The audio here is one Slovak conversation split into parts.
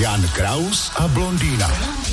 Jan Kraus a blondýna.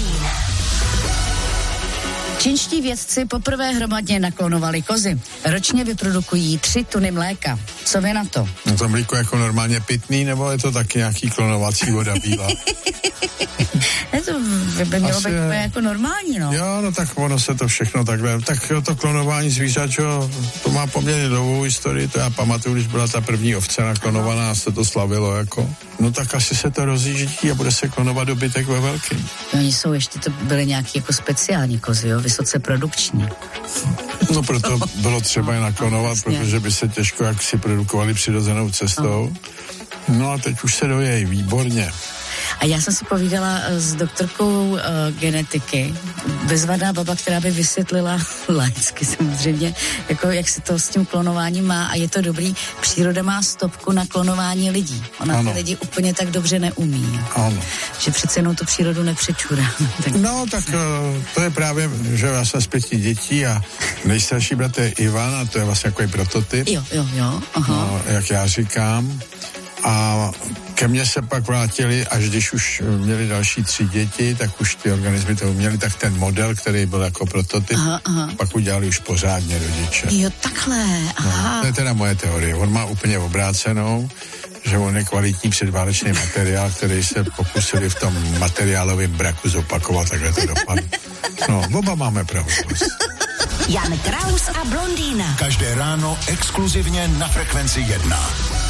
Čínští vědci poprvé hromadně naklonovali kozy. Ročně vyprodukují 3 tuny mléka. Co vy na to? No to mlíko jako normálně pitný, nebo je to taky nějaký klonovací voda bílá? To by mělo být jako normální, no. Jo, no tak ono se to všechno takhle. Tak jo, to klonování zvířat, to má poměrně dlouhou historii, to já pamatuju, když byla ta první ovce naklonovaná a se to slavilo jako. No tak asi se to rozjíždí a bude se klonovat dobytek ve velkým. Oni jsou ještě, to byly nějaký jako speciální kozy, jo, vysoce produkční. No proto bylo třeba je naklonovat, protože by se těžko jaksi produkovali přirozenou cestou. No a teď už se dojejí, výborně. A já jsem si povídala s doktorkou genetiky, bezvadná baba, která by vysvětlila laicky samozřejmě, jako jak se to s tím klonováním má a je to dobrý. Příroda má stopku na klonování lidí. Ona ty lidi úplně tak dobře neumí. Ano. Že přece jenom tu přírodu nepřečurá. No tak to je právě, že já jsem z 5 dětí a nejstarší bratr je Ivan a to je vlastně takový prototyp. Jo. Aha. No, jak já říkám. A ke mně se pak vrátili, až když už měli další 3 děti, tak už ty organismy to uměli, tak ten model, který byl jako prototyp, pak udělali už pořádně rodiče. Jo, takhle, aha. No, to je teda moje teorie. On má úplně obrácenou, že on je kvalitní předválečný materiál, který se pokusili v tom materiálovém braku zopakovat, takhle to dopadne. No, oba máme pravdu. Jan Kraus a blondýna. Každé ráno exkluzivně na Frekvenci 1.